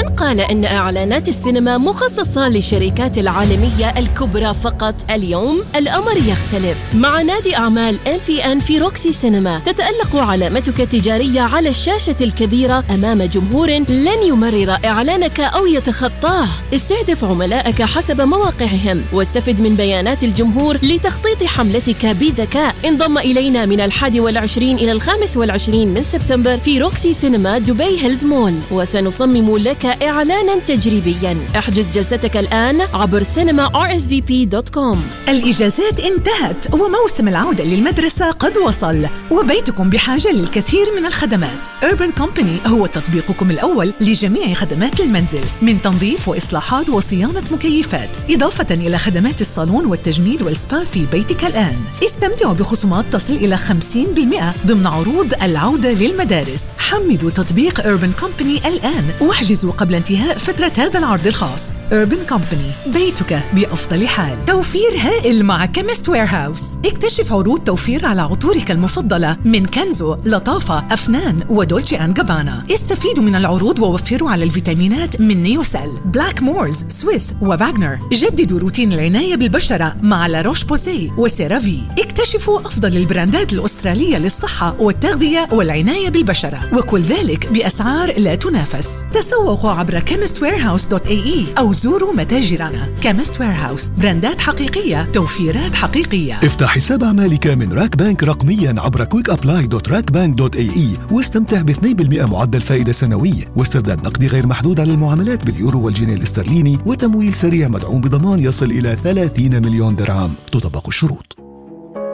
قال إن إعلانات السينما مخصصة للشركات العالمية الكبرى فقط؟ اليوم الأمر يختلف. مع نادي أعمال MPN في روكسي سينما تتألق علامتك التجارية على الشاشة الكبيرة أمام جمهور لن يمرر إعلانك أو يتخطاه. استهدف عملائك حسب مواقعهم واستفد من بيانات الجمهور لتخطيط حملتك بذكاء. انضم إلينا من 21 إلى 25 من سبتمبر في روكسي سينما دبي هيلز مول، وسنصمم لك إعلانا تجريبيا. احجز جلستك الآن عبر cinema.rsvp.com. الإجازات انتهت وموسم العودة للمدرسة قد وصل، وبيتكم بحاجة للكثير من الخدمات. Urban Company هو تطبيقكم الأول لجميع خدمات المنزل، من تنظيف وإصلاحات وصيانة مكيفات، إضافة إلى خدمات الصالون والتجميل والسبا في بيتك الآن. استمتعوا بخصومات تصل إلى 50% ضمن عروض العودة للمدارس. حملوا تطبيق Urban Company الآن واحجزوا قبل انتهاء فترة هذا العرض الخاص. Urban Company، بيتك بأفضل حال. توفير هائل مع كيمست ويرهاوس. اكتشف عروض توفير على عطورك المفضلة من كنزو، لطافة، أفنان ودولتشي أند جابانا. استفيدوا من العروض ووفروا على الفيتامينات من نيوسيل، بلاك مورز، سويس وفاغنر. جددوا روتين العناية بالبشرة مع لاروش بوزي وسيرافي. اكتشفوا أفضل البراندات الأسترالية للصحة والتغذية والعناية بالبشرة، وكل ذلك بأسعار لا تنافس. تسوقوا عبر chemistwarehouse.ae أو زوروا متاجرنا. كيمست ويرهاوس، براندات حقيقية، توفيرات حقيقية. افتح حساب أعمالك من راك بانك رقميا عبر quickApply.rackbank.ae واستمتع ب 2% معدل فائدة سنوية واسترداد نقدي غير محدود على المعاملات باليورو والجنيه الاسترليني وتمويل سريع مدعوم بضمان يصل إلى 30 مليون درهم. تطبق الشروط.